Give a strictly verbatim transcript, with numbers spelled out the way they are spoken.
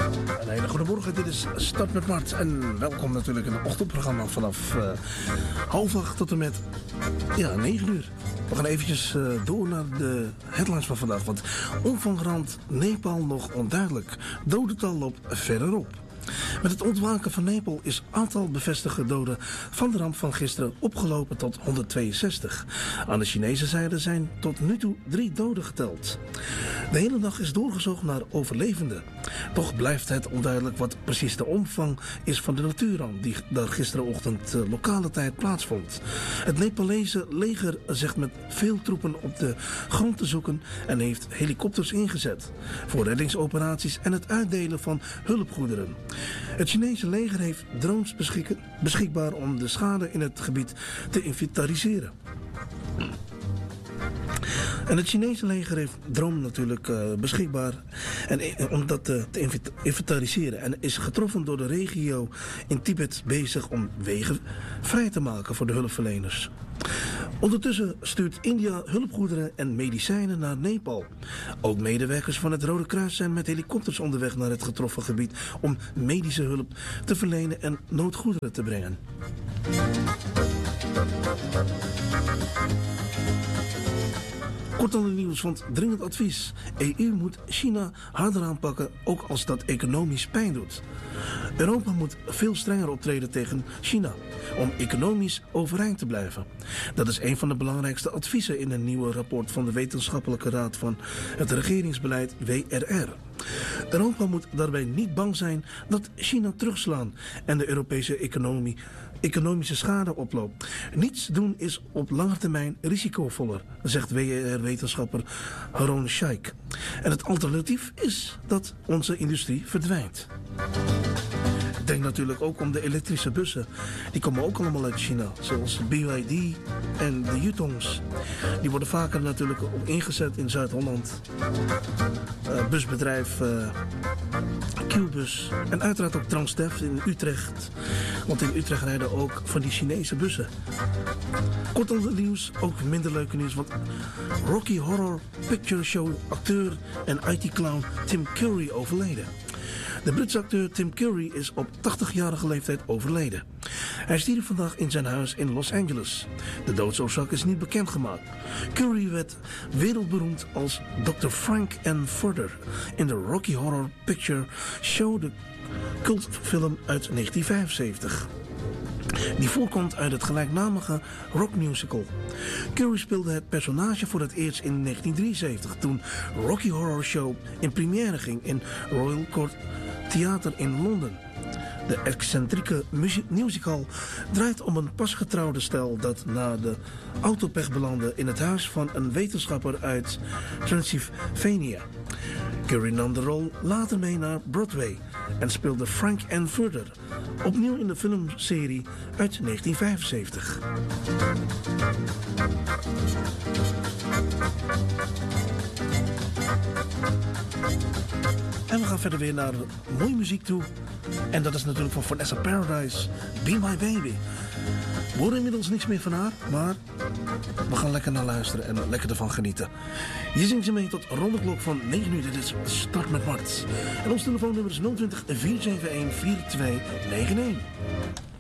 Een hele goede morgen, dit is Start met Mart en welkom natuurlijk in het ochtendprogramma vanaf uh, half acht tot en met ja, negen uur. We gaan eventjes uh, door naar de headlines van vandaag, want omvangrand Nepal nog onduidelijk. Dodental loopt verder op. Met het ontwaken van Nepal is het aantal bevestigde doden van de ramp van gisteren opgelopen tot honderdtweeënzestig. Aan de Chinese zijde zijn tot nu toe drie doden geteld. De hele dag is doorgezocht naar overlevenden. Toch blijft het onduidelijk wat precies de omvang is van de natuurramp die daar gisterenochtend uh, lokale tijd plaatsvond. Het Nepalese leger zegt met veel troepen op de grond te zoeken en heeft helikopters ingezet voor reddingsoperaties en het uitdelen van hulpgoederen. Het Chinese leger heeft drones beschik- beschikbaar om de schade in het gebied te inventariseren. En het Chinese leger heeft drones natuurlijk uh, beschikbaar en, uh, om dat uh, te inventariseren. En is getroffen door de regio in Tibet bezig om wegen vrij te maken voor de hulpverleners. Ondertussen stuurt India hulpgoederen en medicijnen naar Nepal. Ook medewerkers van het Rode Kruis zijn met helikopters onderweg naar het getroffen gebied om medische hulp te verlenen en noodgoederen te brengen. Kort dan het nieuws, want dringend advies. E U moet China harder aanpakken, ook als dat economisch pijn doet. Europa moet veel strenger optreden tegen China, om economisch overeind te blijven. Dat is een van de belangrijkste adviezen in een nieuwe rapport van de Wetenschappelijke Raad van het Regeringsbeleid W R R. Europa moet daarbij niet bang zijn dat China terugslaan en de Europese economie economische schade oploopt. Niets doen is op lange termijn risicovoller, zegt W R R-wetenschapper Haron Shaikh. En het alternatief is dat onze industrie verdwijnt. Denk natuurlijk ook om de elektrische bussen. Die komen ook allemaal uit China, zoals B Y D en de Yutongs. Die worden vaker natuurlijk ook ingezet in Zuid-Holland. Uh, busbedrijf uh, Q-bus en uiteraard ook Transdev in Utrecht. Want in Utrecht rijden ook van die Chinese bussen. Kortom het nieuws, ook minder leuke nieuws, want Rocky Horror Picture Show acteur en I T-clown Tim Curry overleden. De Britse acteur Tim Curry is op tachtigjarige leeftijd overleden. Hij stierf vandaag in zijn huis in Los Angeles. De doodsoorzaak is niet bekendgemaakt. Curry werd wereldberoemd als dokter Frank N. Furter in de Rocky Horror Picture Show, de cultfilm uit negentien vijfenzeventig. Die voorkomt uit het gelijknamige rockmusical. Curry speelde het personage voor het eerst in negentien drieënzeventig... toen Rocky Horror Show in première ging in Royal Court Theatre in Londen. De excentrieke musical draait om een pasgetrouwde stel dat na de autopech belandde in het huis van een wetenschapper uit Transylvania. Curry nam de rol later mee naar Broadway en speelde Frank N. Furter, opnieuw in de filmserie uit negentien vijfenzeventig. En we gaan verder weer naar mooie muziek toe. En dat is natuurlijk van Vanessa Paradise, Be My Baby. We horen inmiddels niks meer van haar, maar we gaan lekker naar luisteren en lekker ervan genieten. Hier zingt ze mee tot rond de klok van negen uur. Dit is Start met Mart. En ons telefoonnummer is nul twintig, vier zeven een, vier twee negen een.